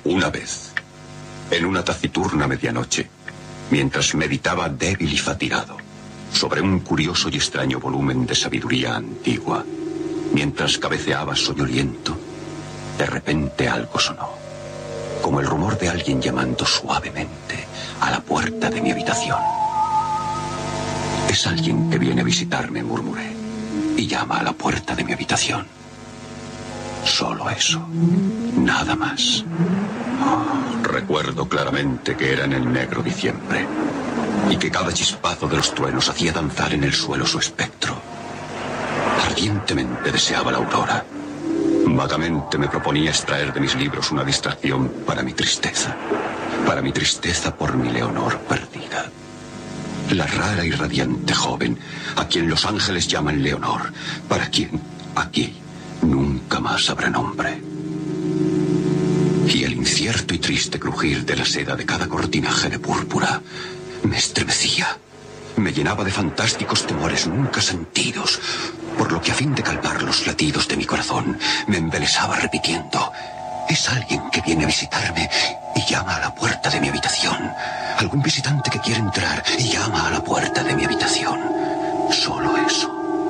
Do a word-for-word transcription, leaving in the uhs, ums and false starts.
Una vez, en una taciturna medianoche, mientras meditaba débil y fatigado sobre un curioso y extraño volumen de sabiduría antigua, mientras cabeceaba soñoliento, de repente algo sonó, como el rumor de alguien llamando suavemente a la puerta de mi habitación. Es alguien que viene a visitarme, murmuré, y llama a la puerta de mi habitación. Solo eso, nada más. Oh, recuerdo claramente que era en el negro diciembre y que cada chispazo de los truenos hacía danzar en el suelo su espectro. Ardientemente deseaba la aurora. Vagamente me proponía extraer de mis libros una distracción para mi tristeza, para mi tristeza por mi Leonor perdida. La rara y radiante joven a quien los ángeles llaman Leonor, para quien aquí nunca más habrá nombre. Y el incierto y triste crujir de la seda de cada cortinaje de púrpura me estremecía, me llenaba de fantásticos temores nunca sentidos, por lo que a fin de calmar los latidos de mi corazón, me embelesaba repitiendo: es alguien que viene a visitarme y llama a la puerta de mi habitación. Algún visitante que quiere entrar y llama a la puerta de mi habitación. Solo eso.